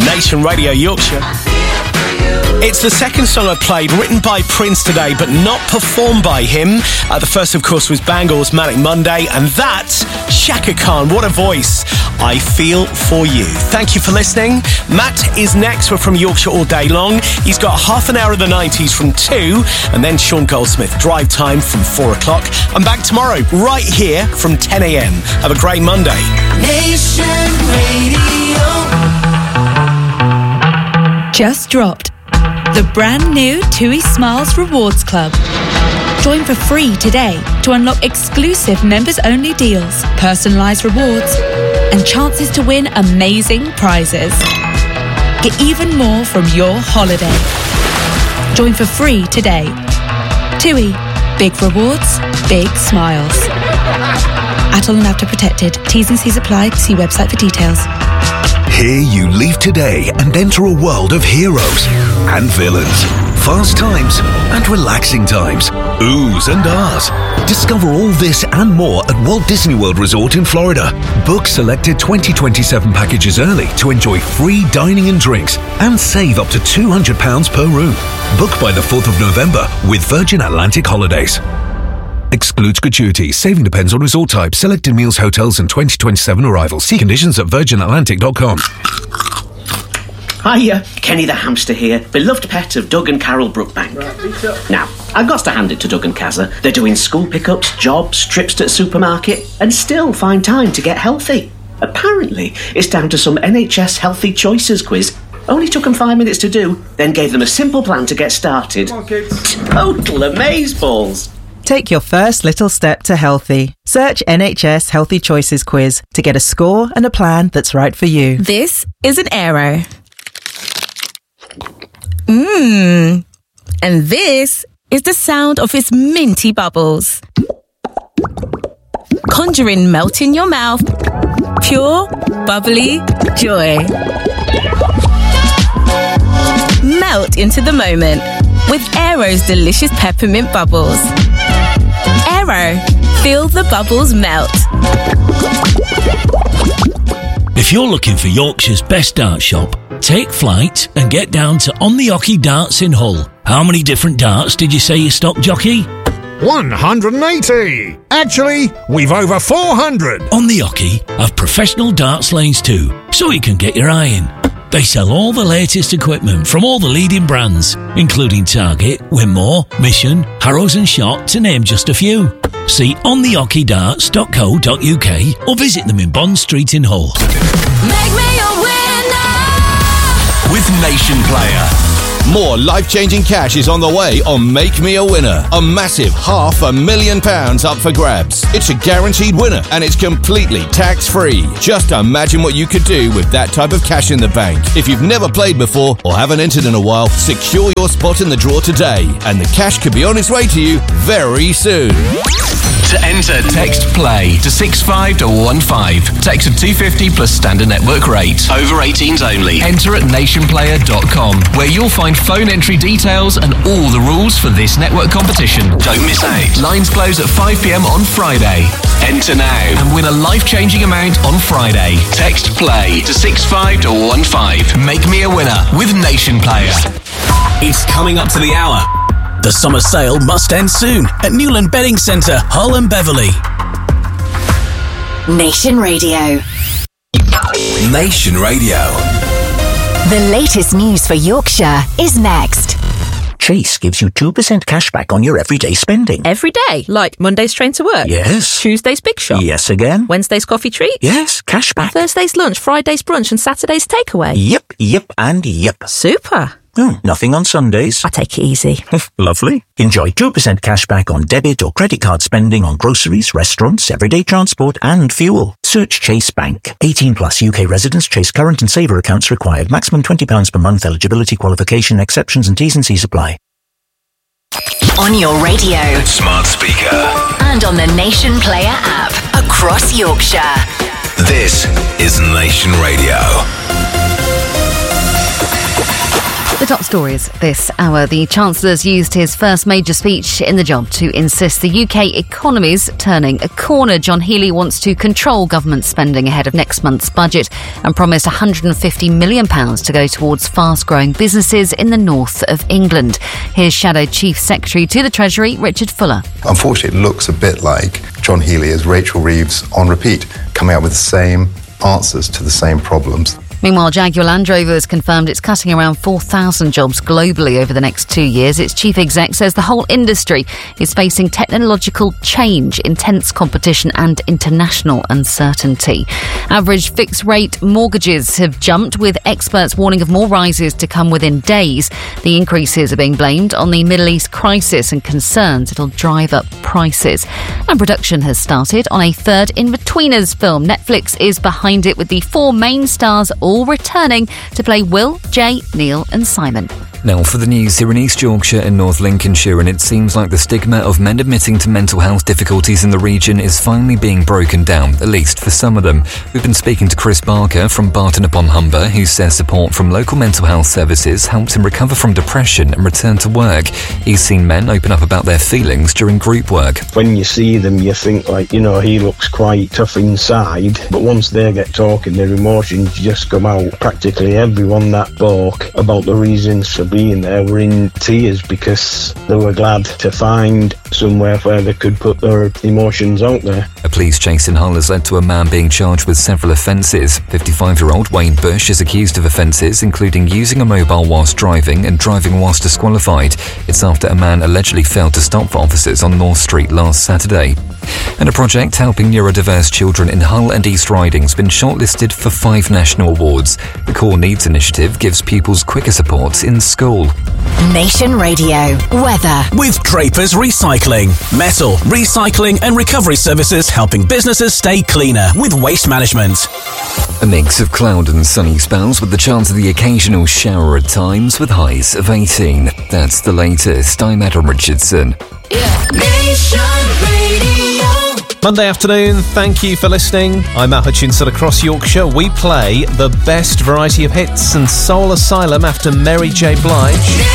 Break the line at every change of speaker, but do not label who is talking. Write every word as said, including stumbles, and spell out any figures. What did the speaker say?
Nation Radio Yorkshire. It's the second song I played, written by Prince today, but not performed by him. Uh, the first, of course, was Bangles' Manic Monday, and that, Shaka Khan, what a voice. I Feel For You. Thank you for listening. Matt is next. We're from Yorkshire all day long. He's got half an hour of the nineties from two, and then Sean Goldsmith, drive time from four o'clock. I'm back tomorrow, right here from ten a.m. Have a great Monday.
Nation Radio.
Just dropped the brand new TUI Smiles Rewards Club. Join for free today to unlock exclusive members-only deals, personalised rewards, and chances to win amazing prizes. Get even more from your holiday. Join for free today. TUI. Big rewards, big smiles. Atoll and Avta protected. T's and C's apply. See website for details.
Here you leave today and enter a world of heroes and villains, fast times and relaxing times, oohs and ahs. Discover all this and more at Walt Disney World Resort in Florida. Book selected twenty twenty-seven packages early to enjoy free dining and drinks and save up to two hundred pounds per room. Book by the fourth of November with Virgin Atlantic Holidays. Excludes gratuity. Saving depends on resort type, selected meals, hotels and twenty twenty-seven arrivals. See conditions at virgin atlantic dot com.
Hiya, Kenny the hamster here, beloved pet of Doug and Carol Brookbank. Now, I've got to hand it to Doug and Kazza. They're doing school pickups, jobs, trips to the supermarket, and still find time to get healthy. Apparently, it's down to some N H S Healthy Choices quiz. Only took them five minutes to do, then gave them a simple plan to get started. Come on, kids. Total amazeballs.
Take your first little step to healthy. Search N H S Healthy Choices quiz to get a score and a plan that's right for you.
This is an Aero. Mmm. And this is the sound of its minty bubbles. Conjuring melt in your mouth. Pure, bubbly joy. Melt into the moment with Aero's delicious peppermint bubbles. Aero, feel the bubbles melt.
If you're looking for Yorkshire's best dart shop, take flight and get down to On the Hockey Darts in Hull. How many different darts did you say you stock, jockey?
one hundred eighty! Actually, we've over four hundred!
On the Hockey have professional darts lanes too, so you can get your eye in. They sell all the latest equipment from all the leading brands, including Target, Winmore, Mission, Harrows and Shot, to name just a few. See on the hockey darts dot co dot uk or visit them in Bond Street in Hull.
Make me a winner!
With Nation Player. More life-changing cash is on the way on Make Me a Winner. A massive half a million pounds up for grabs. It's a guaranteed winner and it's completely tax-free. Just imagine what you could do with that type of cash in the bank. If you've never played before or haven't entered in a while, secure your spot in the draw today and the cash could be on its way to you very soon.
To enter, text PLAY to six five one five. Text of two fifty plus standard network rate. Over eighteens only. Enter at nation player dot com, where you'll find phone entry details and all the rules for this network competition. Don't miss out. Lines close at five p.m. on Friday. Enter now and win a life-changing amount on Friday. Text PLAY to six five one five. Make me a winner with Nation Player.
It's coming up to the hour. The summer sale must end soon at Newland Bedding Centre, Hull and Beverley.
Nation Radio.
Nation Radio.
The latest news for Yorkshire is next.
Chase gives you two percent cash back on your everyday spending.
Every day? Like Monday's train to work?
Yes.
Tuesday's big shop?
Yes again.
Wednesday's coffee treat?
Yes, cash back.
Thursday's lunch, Friday's brunch and Saturday's takeaway?
Yep, yep and yep.
Super.
Oh, nothing on Sundays.
I take it easy.
Lovely. Enjoy two percent cash back on debit or credit card spending on groceries, restaurants, everyday transport and fuel. Search Chase Bank. eighteen plus U K residents. Chase current and saver accounts required. Maximum twenty pounds per month. Eligibility, qualification, exceptions and T's and C's apply.
On your radio.
Smart speaker.
And on the Nation Player app. Across Yorkshire.
This is Nation Radio.
The top stories this hour. The Chancellor's used his first major speech in the job to insist the U K economy's turning a corner. John Healey wants to control government spending ahead of next month's budget and promised one hundred fifty million pounds to go towards fast-growing businesses in the north of England. Here's Shadow Chief Secretary to the Treasury, Richard Fuller.
Unfortunately, it looks a bit like John Healey as Rachel Reeves on repeat, coming out with the same answers to the same problems.
Meanwhile, Jaguar Land Rover has confirmed it's cutting around four thousand jobs globally over the next two years. Its chief exec says the whole industry is facing technological change, intense competition and international uncertainty. Average fixed-rate mortgages have jumped, with experts warning of more rises to come within days. The increases are being blamed on the Middle East crisis and concerns it'll drive up prices. And production has started on a third Inbetweeners film. Netflix is behind it, with the four main stars all all returning to play Will, Jay, Neil and Simon.
Now for the news here in East Yorkshire and North Lincolnshire, and it seems like the stigma of men admitting to mental health difficulties in the region is finally being broken down, at least for some of them. We've been speaking to Chris Barker from Barton upon Humber, who says support from local mental health services helped him recover from depression and return to work. He's seen men open up about their feelings during group work.
When you see them, you think, like, you know, he looks quite tough inside, but once they get talking, their emotions just come out. Practically everyone that spoke about the reasons for being there were in tears because they were glad to find somewhere where they could put their emotions out there.
A police chase in Hull has led to a man being charged with several offences. fifty-five-year-old Wayne Bush is accused of offences including using a mobile whilst driving and driving whilst disqualified. It's after a man allegedly failed to stop for officers on North Street last Saturday. And a project helping neurodiverse children in Hull and East Riding has been shortlisted for five national awards. The Core Needs Initiative gives pupils quicker support in school.
Nation Radio weather.
With Draper's Recycling. Metal, recycling and recovery services helping businesses stay cleaner with waste management.
A mix of cloud and sunny spells with the chance of the occasional shower at times with highs of eighteen. That's the latest. I'm Adam Richardson.
Nation Radio.
Monday afternoon, thank you for listening. I'm Matt Hutchinson across Yorkshire. We play the best variety of hits and Soul Asylum after Mary J. Blige.